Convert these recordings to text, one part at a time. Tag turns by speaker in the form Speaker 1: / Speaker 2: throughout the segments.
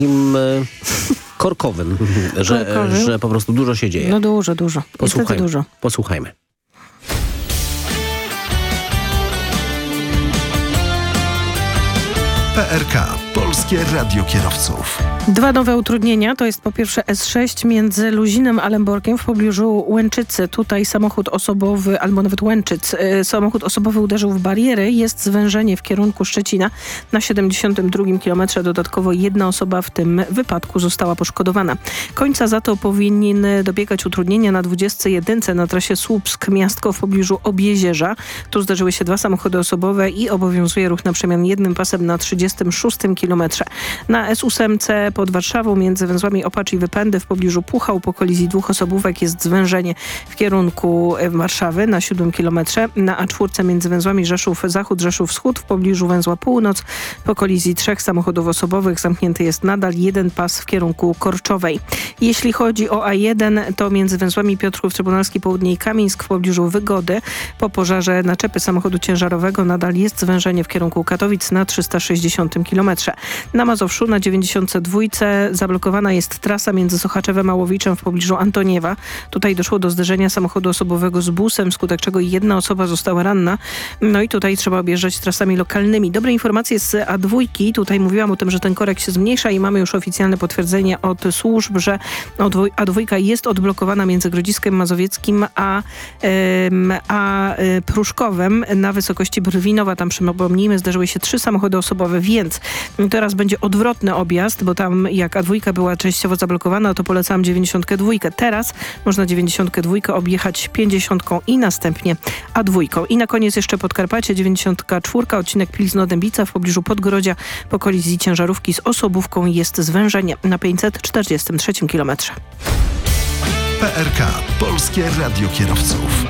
Speaker 1: takim korkowym, że po prostu dużo się dzieje.
Speaker 2: No dużo.
Speaker 1: Posłuchajmy.
Speaker 2: Dużo.
Speaker 1: Posłuchajmy.
Speaker 3: PRK. Polskie Radio Kierowców.
Speaker 2: 2 nowe utrudnienia. To jest po pierwsze S6 między Luzinem a Lęborkiem w pobliżu Łęczycy. Tutaj samochód osobowy, albo nawet Łęczyc, samochód osobowy uderzył w bariery. Jest zwężenie w kierunku Szczecina. Na 72 kilometrze dodatkowo jedna osoba w tym wypadku została poszkodowana. Końca za to powinien dobiegać utrudnienia na 21 na trasie Słupsk-Miastko w pobliżu Obiezierza. Tu zdarzyły się 2 samochody osobowe i obowiązuje ruch na przemian jednym pasem na 36 kilometrze. Na S8 pod Warszawą między węzłami Opacz i Wypędy w pobliżu Puchał po kolizji 2 osobówek jest zwężenie w kierunku Warszawy na 7 kilometrze. Na A4 między węzłami Rzeszów-Zachód, Rzeszów-Wschód w pobliżu węzła Północ po kolizji 3 samochodów osobowych zamknięty jest nadal jeden pas w kierunku Korczowej. Jeśli chodzi o A1, to między węzłami Piotrków Trybunalski Południe i Kamińsk w pobliżu Wygody po pożarze naczepy samochodu ciężarowego nadal jest zwężenie w kierunku Katowic na 360 kilometrze. Na Mazowszu na 92 zablokowana jest trasa między Sochaczewem a Łowiczem w pobliżu Antoniewa. Tutaj doszło do zderzenia samochodu osobowego z busem, wskutek czego jedna osoba została ranna. No i tutaj trzeba objeżdżać trasami lokalnymi. Dobre informacje z A2. Tutaj mówiłam o tym, że ten korek się zmniejsza i mamy już oficjalne potwierdzenie od służb, że A2 jest odblokowana między Grodziskiem Mazowieckim a Pruszkowem na wysokości Brwinowa. Tam przypomnijmy, zdarzyły się 3 samochody osobowe, więc teraz będzie odwrotny objazd, bo tam jak A2 była częściowo zablokowana, to polecałam 92. Teraz można 92 objechać 50 i następnie A2. I na koniec jeszcze Podkarpacie, 94, odcinek Pilzno-Dębica w pobliżu Podgrodzia po kolizji ciężarówki z osobówką jest zwężenie na 543 kilometrze.
Speaker 3: PRK. Polskie Radio Kierowców.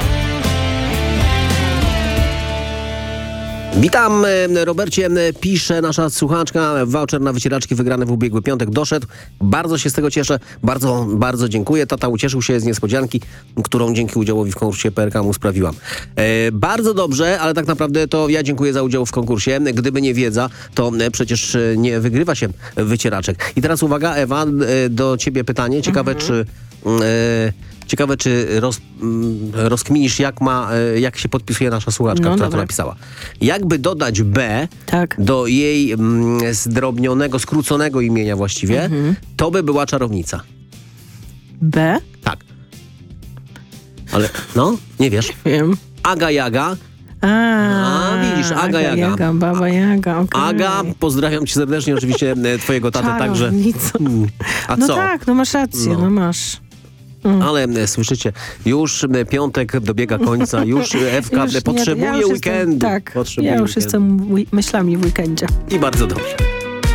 Speaker 1: Witam, Robercie, pisze nasza słuchaczka, voucher na wycieraczki wygrany w ubiegły piątek doszedł. Bardzo się z tego cieszę, bardzo dziękuję. Tata ucieszył się z niespodzianki, którą dzięki udziałowi w konkursie PRK mu sprawiłam. Bardzo dobrze, ale tak naprawdę to ja dziękuję za udział w konkursie. Gdyby nie wiedza, to przecież nie wygrywa się wycieraczek. I teraz uwaga, Ewa, do ciebie pytanie. Ciekawe, czy rozkminisz, jak się podpisuje nasza słuchaczka, która to napisała. Jakby dodać B do jej zdrobnionego, skróconego imienia właściwie, to by była czarownica.
Speaker 2: B?
Speaker 1: Tak. Ale, nie wiesz.
Speaker 2: Wiem.
Speaker 1: Aga Jaga. Widzisz, Aga Jaga.
Speaker 2: Baba Jaga, okay.
Speaker 1: Aga, pozdrawiam cię serdecznie, oczywiście twojego tatę także. A co?
Speaker 2: Tak, masz rację, masz.
Speaker 1: Ale słyszycie, już piątek dobiega końca, już Ewka potrzebuje weekendu.
Speaker 2: Ja już jestem myślami w weekendzie.
Speaker 1: I bardzo dobrze.